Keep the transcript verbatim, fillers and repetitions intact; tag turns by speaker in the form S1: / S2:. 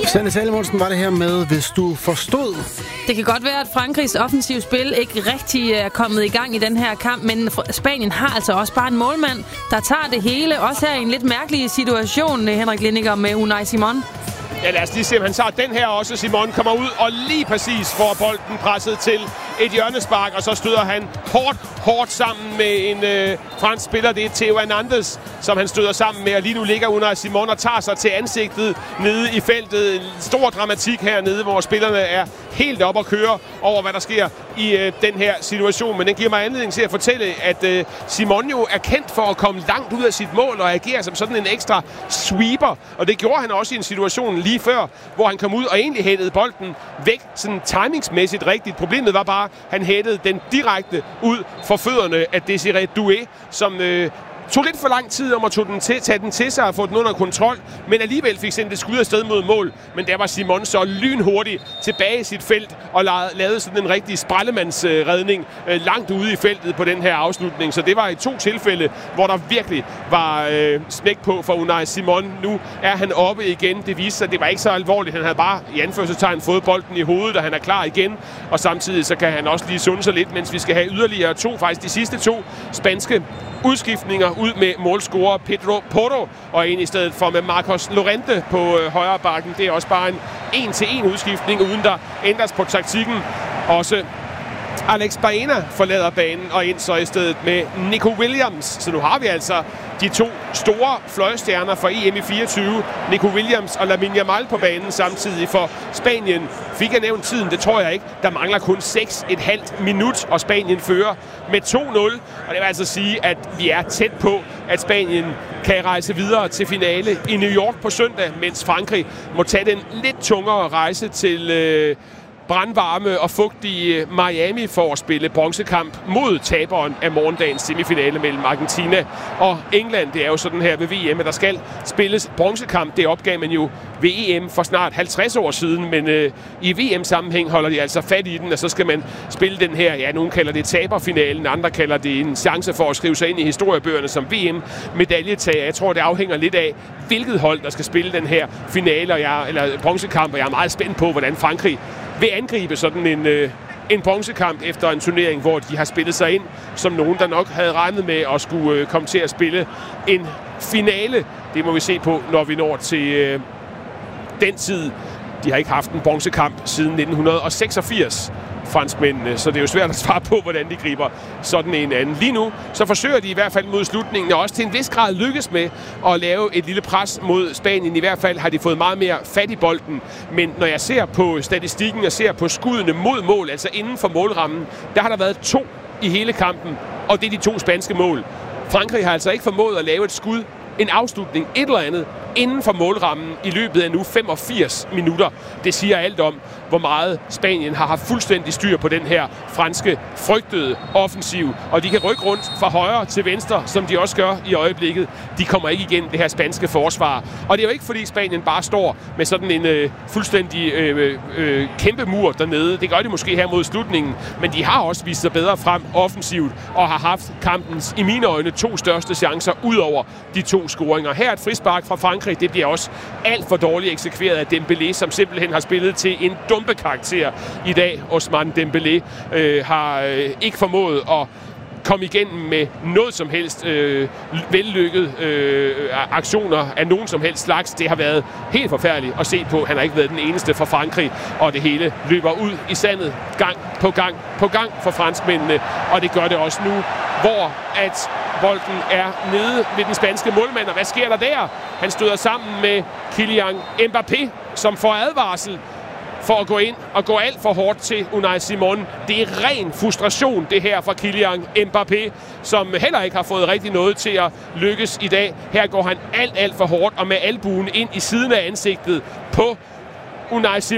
S1: Sanne Salomonsen var det her med, hvis du forstod.
S2: Det kan godt være, at Frankrigs offensive spil ikke rigtig er kommet i gang i den her kamp, men Spanien har altså også bare en målmand, der tager det hele. Også her i en lidt mærkelig situation, Henrik Lindinger, med Unai Simon.
S3: Ja, lad os lige se, om han tager den her også. Simon kommer ud og lige præcis får bolden presset til et hjørnespark, og så støder han hårdt, hårdt sammen med en øh, fransk spiller. Det er Theo Hernandez, som han støder sammen med, og lige nu ligger Unai Simon og tager sig til ansigtet nede i feltet. En stor dramatik hernede, hvor spillerne er helt op at køre over, hvad der sker i øh, den her situation. Men den giver mig anledning til at fortælle, at øh, Simon jo er kendt for at komme langt ud af sit mål og agere som sådan en ekstra sweeper. Og det gjorde han også i en situation lige før, hvor han kom ud og egentlig hættede bolden væk, sådan timingsmæssigt rigtigt. Problemet var bare, at han hættede den direkte ud for fødderne af Désiré Doué, som øh, tog lidt for lang tid om at tage den til, tage den til sig og få den under kontrol, men alligevel fik sendt et skud afsted mod mål. Men der var Simon så lynhurtigt tilbage i sit felt og lavede sådan en rigtig sprællemandsredning øh, langt ude i feltet på den her afslutning. Så det var i to tilfælde, hvor der virkelig var øh, smæk på for Unai Simon. Nu er han oppe igen. Det viste sig, at det var ikke så alvorligt. Han havde bare i anførselstegn fået bolden i hovedet, og han er klar igen. Og samtidig så kan han også lige sunde sig lidt, mens vi skal have yderligere to, faktisk de sidste to spanske udskiftninger ud med målscorer Pedro Porro og en i stedet for med Marcos Llorente på øh, højre bakken. Det er også bare en en-til-en udskiftning, uden der ændres på taktikken. Også Alex Baena forlader banen og ind så i stedet med Nico Williams. Så nu har vi altså de to store fløjstjerner for E M i fireogtyve, Nico Williams og Lamine Yamal på banen samtidig for Spanien. Fik jeg nævnt tiden? Det tror jeg ikke. Der mangler kun seks komma fem minut, og Spanien fører med to nul. Og det vil altså sige, at vi er tæt på, at Spanien kan rejse videre til finale i New York på søndag, mens Frankrig må tage den lidt tungere rejse til øh, brandvarme og fugtige Miami for at spille bronzekamp mod taberen af morgendagens semifinale mellem Argentina og England. Det er jo sådan her ved V M, at der skal spilles bronzekamp. Det opgav man jo ved E M for snart halvtreds år siden, men øh, i V M-sammenhæng holder de altså fat i den, og så skal man spille den her, ja, nogen kalder det taberfinalen, andre kalder det en chance for at skrive sig ind i historiebøgerne som V M-medaljetager. Jeg tror, det afhænger lidt af, hvilket hold, der skal spille den her finale, og jeg, eller bronzekamp, og jeg er meget spændt på, hvordan Frankrig vil angribe sådan en, øh, en bronzekamp efter en turnering, hvor de har spillet sig ind som nogen, der nok havde regnet med at skulle øh, komme til at spille en finale. Det må vi se på, når vi når til øh, den tid. De har ikke haft en bronzekamp siden nitten seksogfirs, franskmændene, så det er jo svært at svare på, hvordan de griber sådan en anden. Lige nu, så forsøger de i hvert fald mod slutningen, og også til en vis grad lykkes med at lave et lille pres mod Spanien. I hvert fald har de fået meget mere fat i bolden, men når jeg ser på statistikken og ser på skuddene mod mål, altså inden for målrammen, der har der været to i hele kampen, og det er de to spanske mål. Frankrig har altså ikke formået at lave et skud, en afslutning, et eller andet, inden for målrammen i løbet af nu femogfirs minutter. Det siger alt om, hvor meget Spanien har haft fuldstændig styr på den her franske frygtede offensiv. Og de kan rykke rundt fra højre til venstre, som de også gør i øjeblikket. De kommer ikke igen, det her spanske forsvar. Og det er jo ikke, fordi Spanien bare står med sådan en øh, fuldstændig øh, øh, kæmpe mur dernede. Det gør de måske her mod slutningen. Men de har også vist sig bedre frem offensivt og har haft kampens, i mine øjne, to største chancer ud over de to scoringer. Her er et frispark fra Frankrig. Det bliver også alt for dårligt eksekveret af Dembélé, som simpelthen har spillet til en dumpe karakter i dag. Ousmane Dembélé øh, har øh, ikke formået at komme igennem med noget som helst øh, vellykket øh, aktioner af nogen som helst slags. Det har været helt forfærdeligt at se på. Han har ikke været den eneste for Frankrig, og det hele løber ud i sandet gang på gang på gang for franskmændene, og det gør det også nu, hvor at bolden er nede ved den spanske målmand, og hvad sker der der? Han støder sammen med Kylian Mbappé, som får advarsel for at gå ind og gå alt for hårdt til Unai Simon. Det er ren frustration, det her fra Kylian Mbappé, som heller ikke har fået rigtig noget til at lykkes i dag. Her går han alt, alt for hårdt og med albuen ind i siden af ansigtet på Unai Simon.